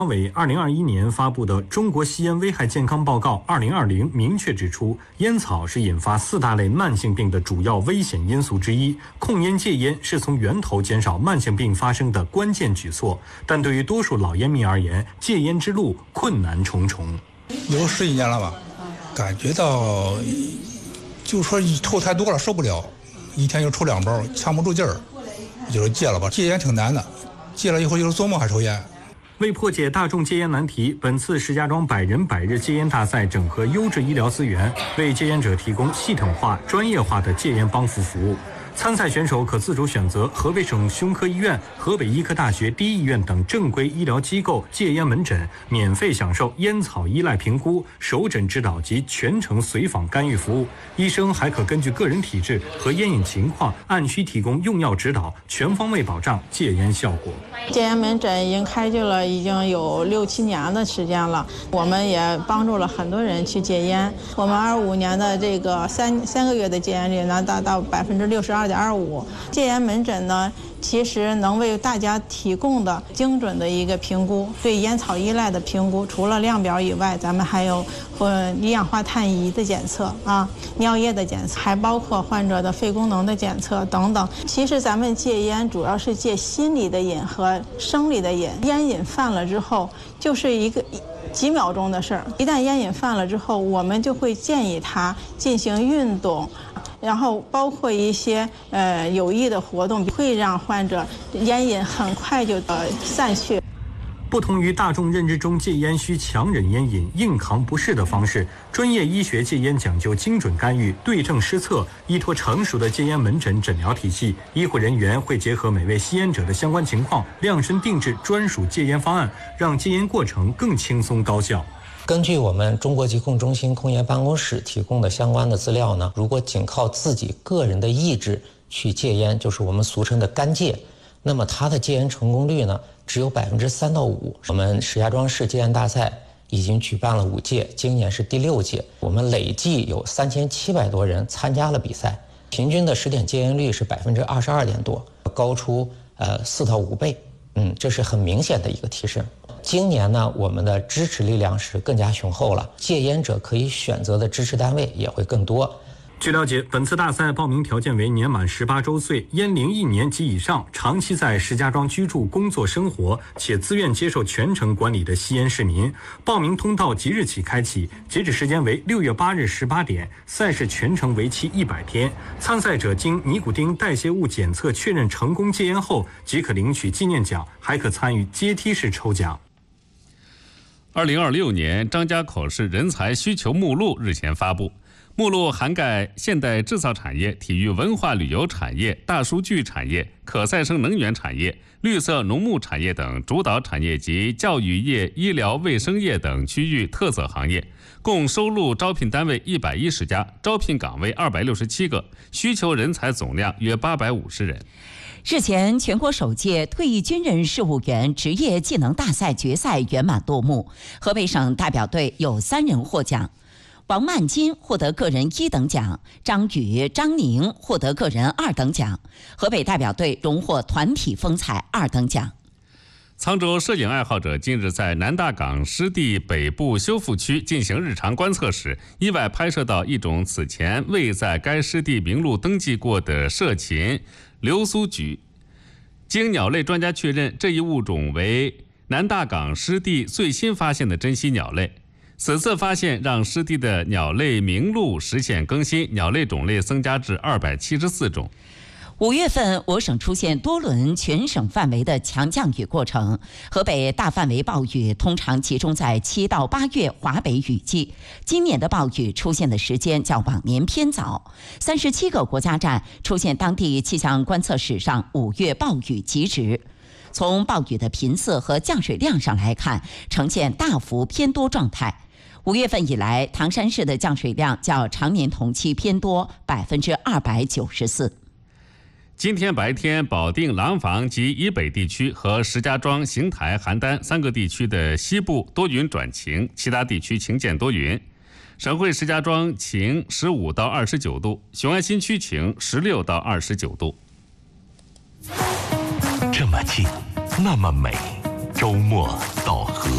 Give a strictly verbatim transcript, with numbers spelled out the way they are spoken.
委二零二一年发布的《中国吸烟危害健康报告二零二零》明确指出，烟草是引发四大类慢性病的主要危险因素之一。控烟戒烟是从源头减少慢性病发生的关键举措，但对于多数老烟民而言，戒烟之路困难重重。 有十几年了吧，感觉到就说抽太多了受不了，一天就抽两包，呛不住劲儿，就是戒了吧。戒烟挺难的，戒了以后就是做梦还抽烟。 为破解大众戒烟难题，本次石家庄百人百日戒烟大赛整合优质医疗资源，为戒烟者提供系统化、专业化的戒烟帮扶服务。参赛选手可自主选择河北省胸科医院、河北医科大学第一医院等正规医疗机构戒烟门诊，免费享受烟草依赖评估、首诊指导及全程随访干预服务。医生还可根据个人体质和烟瘾情况，按需提供用药指导，全方位保障戒烟效果。 戒烟门诊已经开具了，已经有六七年的时间了。我们也帮助了很多人去戒烟。我们二五年的这个三三个月的戒烟率呢，达到百分之六十二点二五。戒烟门诊呢，其实能为大家提供的精准的一个评估，对烟草依赖的评估，除了量表以外，咱们还有呃一氧化碳仪的检测啊，尿液的检测，还包括患者的肺功能的检测等等。其实咱们戒烟主要是戒心理的瘾和生理的瘾，烟瘾犯了之后就是一个几秒钟的事儿。一旦烟瘾犯了之后，我们就会建议他进行运动，然后包括一些呃有益的活动，会让患者烟瘾很快就呃散去。 不同于大众认知中戒烟需强忍烟瘾、硬扛不适的方式，专业医学戒烟讲究精准干预、对症施策。依托成熟的戒烟门诊诊疗体系，医护人员会结合每位吸烟者的相关情况，量身定制专属戒烟方案，让戒烟过程更轻松高效。 根据我们中国疾控中心控烟办公室提供的相关的资料呢，如果仅靠自己个人的意志去戒烟，就是我们俗称的干戒，那么它的戒烟成功率呢只有百分之三到五。我们石家庄市戒烟大赛已经举办了五届，今年是第六届，我们累计有三千七百多人参加了比赛，平均的实点戒烟率是百分之二十二点多，高出呃四到五倍，嗯，这是很明显的一个提升。今年呢，我们的支持力量是更加雄厚了，戒烟者可以选择的支持单位也会更多。 据了解，本次大赛报名条件为年满十八周岁、烟龄一年及以上、长期在石家庄居住、工作、生活，且自愿接受全程管理的吸烟市民。报名通道即日起开启，截止时间为六月八日十八点。赛事全程为期一百天。参赛者经尼古丁代谢物检测确认成功戒烟后，即可领取纪念奖，还可参与阶梯式抽奖。 二零二六年张家口市人才需求目录日前发布。目录涵盖现代制造产业、体育文化旅游产业、大数据产业、可再生能源产业、绿色农牧产业等主导产业及教育业、医疗卫生业等区域特色行业，共收录招聘单位一百一十家，招聘岗位二百六十七个，需求人才总量约八百五十人。 日前，全国首届退役军人事务员职业技能大赛决赛圆满落幕，河北省代表队有三人获奖。王曼金获得个人一等奖，张宇、张宁获得个人二等奖，河北代表队荣获团体风采二等奖。 沧州摄影爱好者近日在南大港湿地北部修复区进行日常观测时，意外拍摄到一种此前未在该湿地名录登记过的涉禽流苏菊。经鸟类专家确认，这一物种为南大港湿地最新发现的珍稀鸟类。此次发现让湿地的鸟类名录实现更新，鸟类种类增加至二百七十四种。 五月份，我省出现多轮全省范围的强降雨过程。河北大范围暴雨通常集中在七到八月华北雨季，今年的暴雨出现的时间较往年偏早。三十七个国家站出现当地气象观测史上五月暴雨极值。从暴雨的频次和降水量上来看，呈现大幅偏多状态。五月份以来，唐山市的降水量较常年同期偏多百分之二百九十四。 今天白天，保定、廊坊及以北地区和石家庄、邢台、邯郸三个地区的西部多云转晴，其他地区晴间多云。省会石家庄晴十五到二十九度，雄安新区晴十六到二十九度。 这么近，那么美。 周末到河